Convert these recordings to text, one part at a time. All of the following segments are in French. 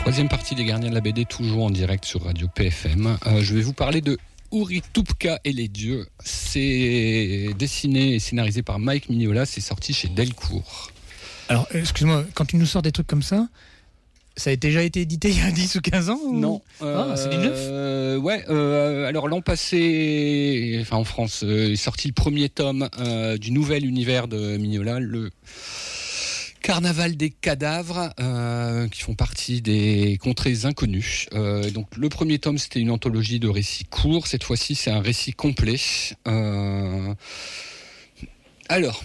Troisième partie des Gardiens de la BD, toujours en direct sur Radio PFM. Je vais vous parler de Ouritopka et les dieux. C'est dessiné et scénarisé par Mike Mignola. C'est sorti chez Delcourt. Alors, excuse-moi, quand tu nous sors des trucs comme ça, ça a déjà été édité il y a 10 ou 15 ans ou... Non. C'est du neuf. Ouais. Alors l'an passé, enfin en France, est sorti le premier tome du nouvel univers de Mignola, le Carnaval des cadavres, qui font partie des contrées inconnues. Donc le premier tome, c'était une anthologie de récits courts. Cette fois-ci, c'est un récit complet. Alors,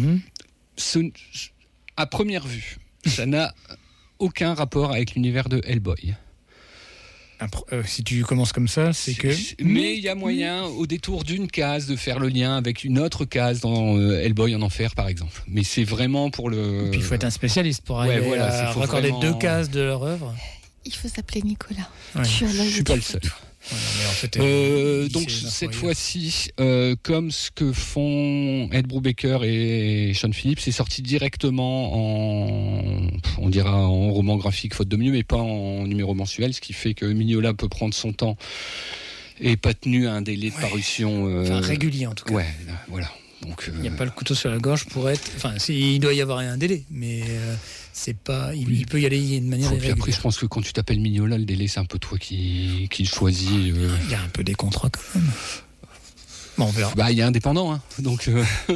à première vue, ça n'a aucun rapport avec l'univers de Hellboy. Si tu commences comme ça, c'est que... Mais il y a moyen, au détour d'une case, de faire le lien avec une autre case dans Hellboy en enfer, par exemple. Mais c'est vraiment pour le... Et puis il faut être un spécialiste pour arriver à raccorder deux cases de leur œuvre. Il faut s'appeler Nicolas. Ouais. Je suis pas le seul. Ouais, mais en fait, donc cette fois-ci, comme ce que font Ed Brubaker et Sean Phillips, c'est sorti directement on dira en roman graphique faute de mieux, mais pas en numéro mensuel, ce qui fait que Mignola peut prendre son temps et pas tenu à un délai de parution régulier en tout cas. Ouais, voilà. Donc il n'y a pas le couteau sur la gorge pour être. Enfin, il doit y avoir un délai, mais c'est pas. Il peut y aller de manière irrégulière. Après, je pense que quand tu t'appelles Mignola, le délai, c'est un peu toi qui choisis. Il y a un peu des contrats quand même. Bon, on verra. Il y a indépendant, hein. Donc.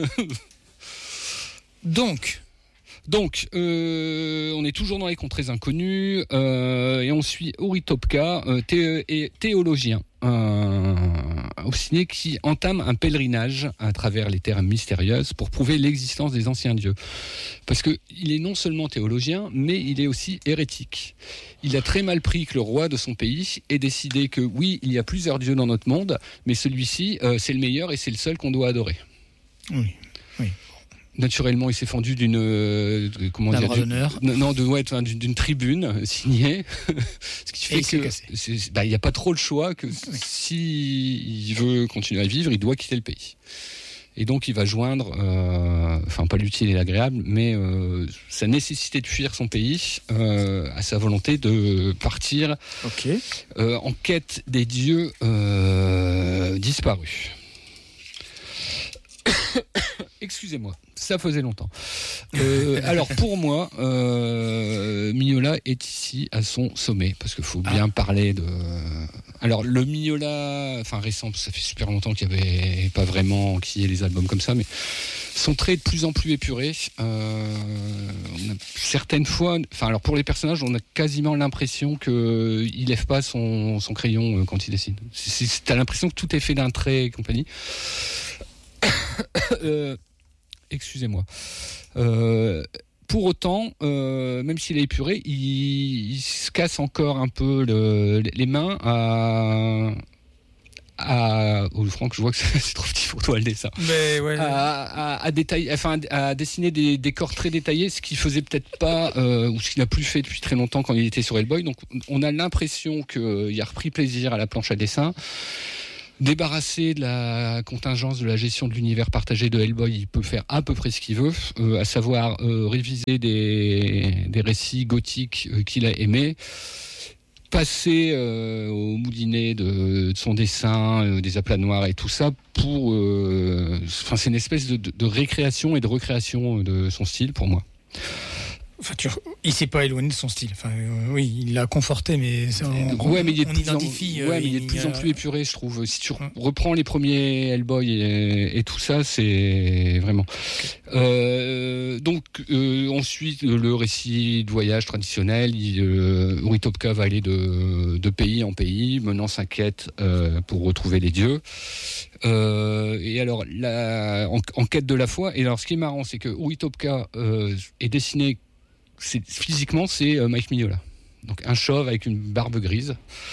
Donc, on est toujours dans les contrées inconnues et on suit Ouritopka, théologien au ciné, qui entame un pèlerinage à travers les terres mystérieuses pour prouver l'existence des anciens dieux. Parce que il est non seulement théologien, mais il est aussi hérétique. Il a très mal pris que le roi de son pays ait décidé que oui, il y a plusieurs dieux dans notre monde, mais celui-ci, c'est le meilleur et c'est le seul qu'on doit adorer. Oui. Naturellement, il s'est fendu d'une d'une tribune signée, ce qui fait que il n'y a pas trop le choix que s'il veut continuer à vivre, il doit quitter le pays. Et donc, il va joindre, pas l'utile et l'agréable, mais sa nécessité de fuir son pays à sa volonté de partir en quête des dieux disparus. Excusez-moi, ça faisait longtemps. Alors pour moi, Mignola est ici à son sommet, parce qu'il faut bien parler de... Alors le Mignola, récent, ça fait super longtemps qu'il n'y avait pas vraiment enquillé les albums comme ça, mais son trait est de plus en plus épuré. On a certaines fois, alors pour les personnages, on a quasiment l'impression qu'il lève pas son crayon quand il dessine. T'as l'impression que tout est fait d'un trait et compagnie. Excusez-moi. Pour autant, même s'il est épuré, il se casse encore un peu les mains Franck, je vois que c'est trop petit pour toi le dessin. Mais ouais. À détailler, à dessiner des décors très détaillés, ce qu'il faisait peut-être pas, ou ce qu'il n'a plus fait depuis très longtemps quand il était sur Hellboy. Donc, on a l'impression qu'il a repris plaisir à la planche à dessin. Débarrassé de la contingence de la gestion de l'univers partagé de Hellboy, il peut faire à peu près ce qu'il veut, à savoir réviser des récits gothiques qu'il a aimés, passer au moulinet de son dessin, des aplats noirs et tout ça pour... c'est une espèce de récréation et de recréation de son style pour moi. Il s'est pas éloigné de son style. Oui, il l'a conforté, mais mais il est identifie. Il est de plus en plus épuré, je trouve. Si tu reprends les premiers Hellboy et tout ça, c'est vraiment. Donc, on suit le récit de voyage traditionnel. Ouritopka va aller de pays en pays, menant sa quête pour retrouver les dieux. Et alors, en quête de la foi. Et alors, ce qui est marrant, c'est que Ouritopka est dessiné. Physiquement, c'est Mike Mignola. Donc un chauve avec une barbe grise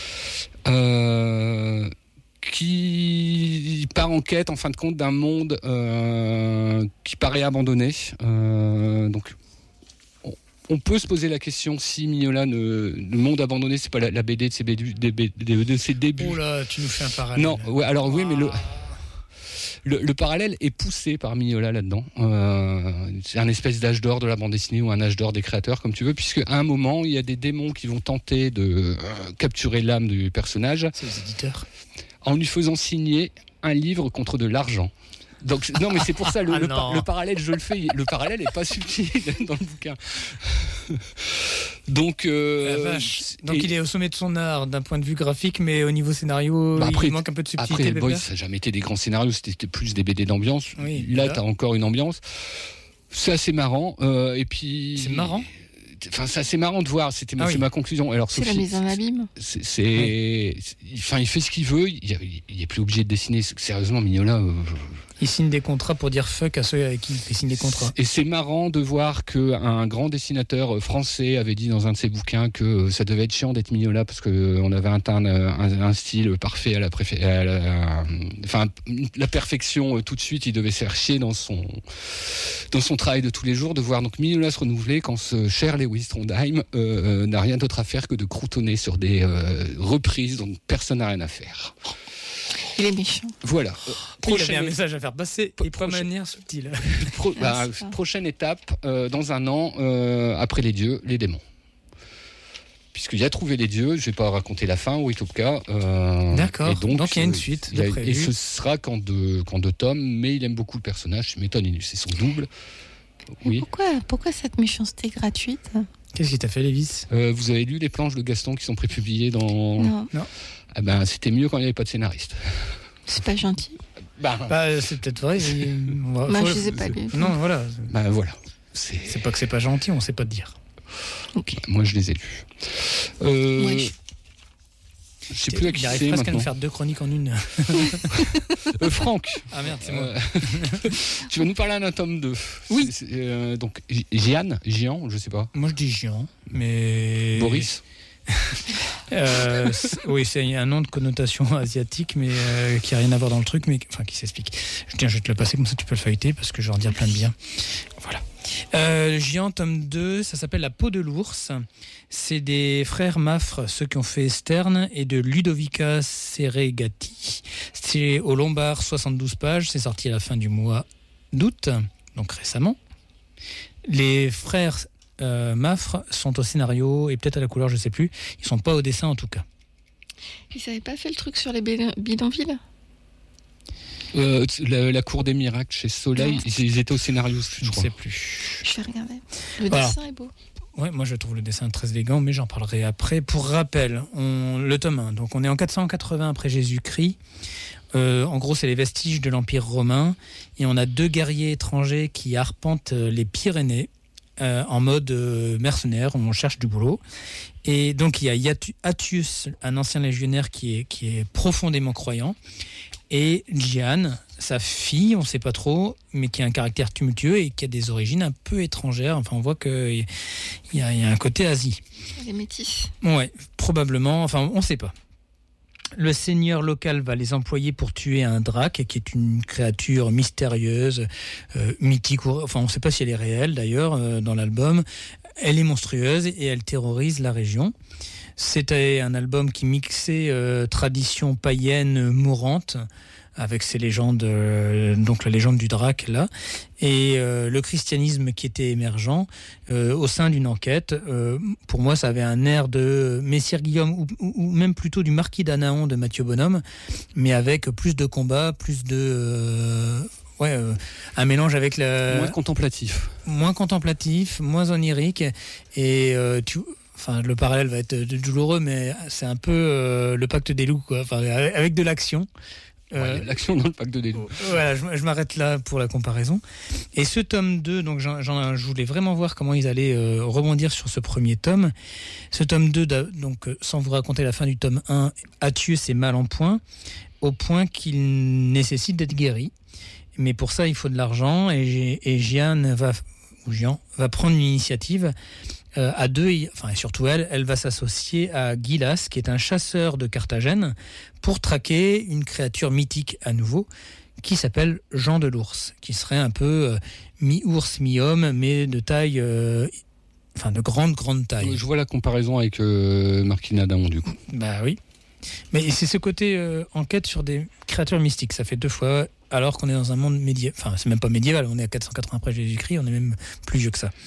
qui part en quête, en fin de compte, d'un monde qui paraît abandonné. Donc on peut se poser la question si Mignola, le monde abandonné, c'est pas la BD de ses débuts. Oh là, tu nous fais un parallèle. Non, ouais, alors oui, mais le parallèle est poussé par Mignola là-dedans. C'est un espèce d'âge d'or de la bande dessinée ou un âge d'or des créateurs, comme tu veux, puisque à un moment, il y a des démons qui vont tenter de capturer l'âme du personnage. C'est les éditeurs. En lui faisant signer un livre contre de l'argent. Donc, non, mais c'est pour ça, le parallèle, je le fais, le parallèle n'est pas subtil dans le bouquin. Donc, la vache. Donc il est au sommet de son art d'un point de vue graphique, mais au niveau scénario, il manque un peu de subtilité. Après, Hellboy, ça n'a jamais été des grands scénarios, c'était plus des BD d'ambiance. Oui, là, tu as encore une ambiance. C'est assez marrant. Et puis... C'est marrant. Enfin, c'est assez marrant de voir. C'est ma conclusion. Alors, c'est Sophie, la mise en abîme. Il fait ce qu'il veut. Il n'est plus obligé de dessiner. Sérieusement, Mignola. Il signe des contrats pour dire fuck à ceux avec qui il signe des contrats. Et c'est marrant de voir qu'un grand dessinateur français avait dit dans un de ses bouquins que ça devait être chiant d'être Mignola parce qu'on avait atteint un style parfait la perfection tout de suite. Il devait se faire chier dans son travail de tous les jours, de voir donc Mignola se renouveler quand ce cher Lewis Trondheim n'a rien d'autre à faire que de croutonner sur des reprises dont personne n'a rien à faire. Il est méchant. Voilà. Il avait un message à faire passer et pas de manière subtile. Prochaine étape, dans un an, après les dieux, les démons. Puisqu'il a trouvé les dieux, je ne vais pas raconter la fin, Witopka. D'accord, donc il y a une suite. Et ce sera qu'en deux tomes, mais il aime beaucoup le personnage, je m'étonne, c'est son double. Oui. Pourquoi cette méchanceté gratuite ? Qu'est-ce qui t'a fait, Lévis ? Vous avez lu les planches de Gaston qui sont prépubliées dans... Non. Ah ben, c'était mieux quand il n'y avait pas de scénariste. C'est pas gentil. C'est peut-être vrai. Je les ai pas lus. Non, voilà. Voilà. C'est pas que c'est pas gentil, on sait pas te dire. Okay. Moi, je les ai lus. Je sais plus à qui c'est maintenant. Il arrive presque à nous faire 2 chroniques en une. Franck. Ah merde, c'est moi. Tu vas nous parler d'un tome 2. Oui. Donc, Gian, je sais pas. Moi, je dis Gian, mais... Boris. Oui, c'est un nom de connotation asiatique, mais qui n'a rien à voir dans le truc, mais enfin qui s'explique. Je vais te le passer, comme ça tu peux le feuilleter, parce que je vais en dire plein de bien. Voilà. Gian, tome 2, ça s'appelle La peau de l'ours. C'est des frères Maffre, ceux qui ont fait Stern, et de Ludovica Serregati. C'est au Lombard, 72 pages. C'est sorti à la fin du mois d'août, donc récemment. Les frères Maffre sont au scénario et peut-être à la couleur, je sais plus. Ils sont pas au dessin en tout cas. Ils n'avaient pas fait le truc sur les bidonvilles ? La cour des miracles chez Soleil, ils étaient au scénario, je crois. sais plus. Je vais regarder. Le dessin est beau. Ouais, moi je trouve le dessin très élégant, mais j'en parlerai après. Pour rappel, le tome 1, donc on est en 480 après Jésus-Christ. En gros, c'est les vestiges de l'Empire romain. Et on a 2 guerriers étrangers qui arpentent les Pyrénées en mode mercenaire, on cherche du boulot. Et donc il y a Attius, un ancien légionnaire qui est profondément croyant, et Gian, sa fille, on ne sait pas trop, mais qui a un caractère tumultueux et qui a des origines un peu étrangères. Enfin, on voit qu'il y a un côté Asie. Les métis. Ouais, probablement. Enfin, on ne sait pas. Le seigneur local va les employer pour tuer un drac, qui est une créature mystérieuse, mythique. Enfin, on ne sait pas si elle est réelle d'ailleurs dans l'album. Elle est monstrueuse et elle terrorise la région. C'était un album qui mixait tradition païenne mourante avec ces légendes, donc la légende du drac là, et le christianisme qui était émergent au sein d'une enquête. Pour moi, ça avait un air de Messire Guillaume ou même plutôt du Marquis d'Anaon de Mathieu Bonhomme, mais avec plus de combats, plus de un mélange avec moins contemplatif, moins onirique, et le parallèle va être douloureux, mais c'est un peu le pacte des loups, quoi. Enfin, avec de l'action. L'action dans le pacte des loups. Voilà, je m'arrête là pour la comparaison. Et ce tome 2, donc je voulais vraiment voir comment ils allaient rebondir sur ce premier tome. Ce tome 2, donc sans vous raconter la fin du tome 1, Attius est mal en point, au point qu'il nécessite d'être guéri. Mais pour ça, il faut de l'argent, et Gian va prendre une initiative. À 2, et surtout elle va s'associer à Gilas, qui est un chasseur de Carthagène, pour traquer une créature mythique à nouveau, qui s'appelle Jean de l'Ours, qui serait un peu mi-ours, mi-homme, mais de taille, de grande taille. Je vois la comparaison avec Marquis d'Anaon, du coup. Bah oui. Mais c'est ce côté enquête sur des créatures mystiques. Ça fait 2 fois alors qu'on est dans un monde médiéval. Enfin, c'est même pas médiéval, on est à 480 après Jésus-Christ, on est même plus vieux que ça.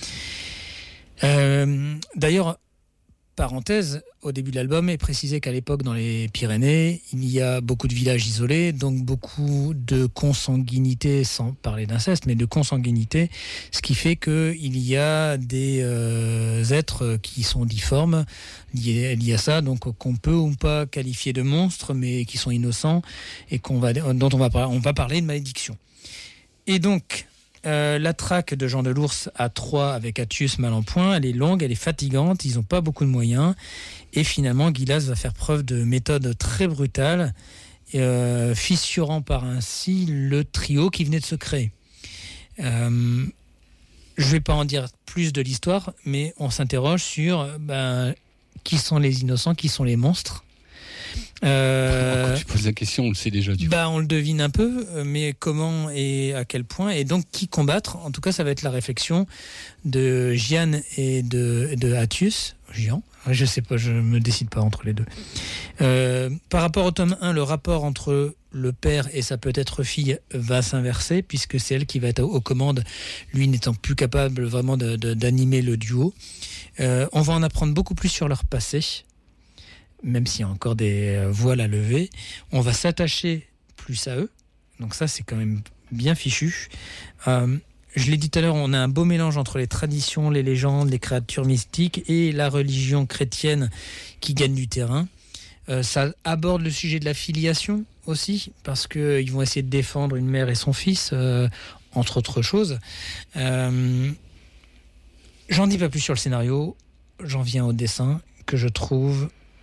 D'ailleurs, parenthèse, au début de l'album est précisé qu'à l'époque, dans les Pyrénées, il y a beaucoup de villages isolés, donc beaucoup de consanguinité, sans parler d'inceste, mais de consanguinité, ce qui fait qu'il y a des êtres qui sont difformes liés à ça, donc qu'on peut ou pas qualifier de monstres, mais qui sont innocents et dont on va parler de malédiction. Et donc, la traque de Jean Delours à 3 avec Atius mal en point, elle est longue, elle est fatigante, ils n'ont pas beaucoup de moyens, et finalement Guilas va faire preuve de méthode très brutale, fissurant par ainsi le trio qui venait de se créer. Je ne vais pas en dire plus de l'histoire, mais on s'interroge sur qui sont les innocents, qui sont les monstres. Quand tu poses la question, on le sait déjà. On le devine un peu, mais comment et à quel point, et donc qui combattre. En tout cas, ça va être la réflexion de Gian et de Atius. Gian, je sais pas, je me décide pas entre les deux. Par rapport au tome 1, le rapport entre le père et sa peut-être fille va s'inverser, puisque c'est elle qui va être aux commandes, lui n'étant plus capable vraiment d'animer le duo. On va en apprendre beaucoup plus sur leur passé, même s'il y a encore des voiles à lever. On va s'attacher plus à eux, donc ça c'est quand même bien fichu. Je l'ai dit tout à l'heure, on a un beau mélange entre les traditions, les légendes, les créatures mystiques et la religion chrétienne qui gagne du terrain. Ça aborde le sujet de la filiation aussi, parce qu'ils vont essayer de défendre une mère et son fils, entre autres choses. J'en dis pas plus sur le scénario, j'en viens au dessin que je trouve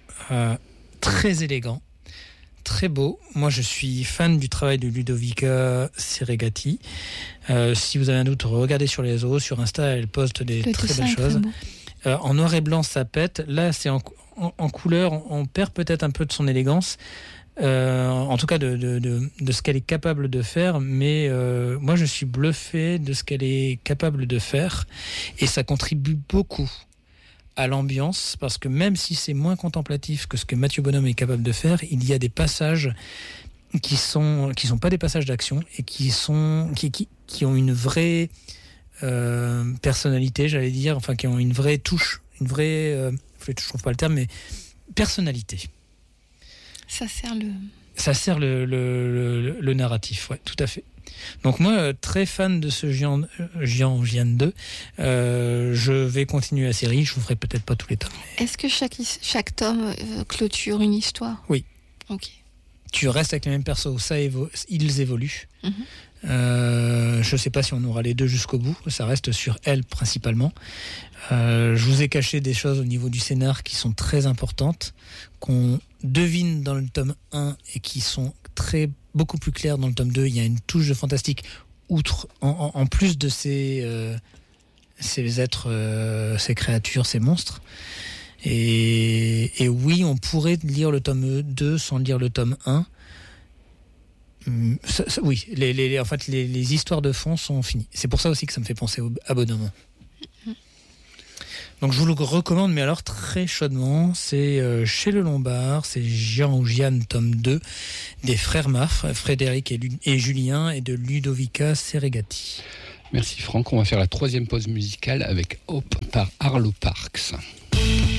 très élégant, très beau. Moi, je suis fan du travail de Ludovica Serregati. Si vous avez un doute, regardez sur les réseaux, sur Insta, elle poste des très belles choses. En noir et blanc, ça pète. Là, c'est en couleur, on perd peut-être un peu de son élégance. En tout cas, de ce qu'elle est capable de faire. Mais moi, je suis bluffé de ce qu'elle est capable de faire. Et ça contribue beaucoup à l'ambiance, parce que même si c'est moins contemplatif que ce que Mathieu Bonhomme est capable de faire, il y a des passages qui sont pas des passages d'action et qui ont une vraie personnalité, j'allais dire, enfin qui ont une vraie touche, je trouve pas le terme, mais personnalité. Ça sert le narratif, ouais, tout à fait. Donc moi, très fan de ce Gian 2. Je vais continuer la série. Je vous ferai peut-être pas tous les tomes. Est-ce que chaque tome clôture une histoire ? Oui. Ok. Tu restes avec les mêmes persos. Ils évoluent. Je sais pas si on aura les deux jusqu'au bout. Ça reste sur elle principalement. Je vous ai caché des choses au niveau du scénar qui sont très importantes, qu'on devine dans le tome 1 et qui sont beaucoup plus claires dans le tome 2. Il y a une touche de fantastique en plus de ces êtres, ces créatures, ces monstres. Et oui, on pourrait lire le tome 2 sans lire le tome 1. Oui, les histoires de fond sont finies. C'est pour ça aussi que ça me fait penser au abonnement. Donc je vous le recommande, mais alors très chaudement. C'est chez Le Lombard, c'est Gian ou Gian, tome 2, des frères Maff, Frédéric et Julien, et de Ludovica Serregati. Merci Franck, on va faire la 3e pause musicale avec Hope par Arlo Parks.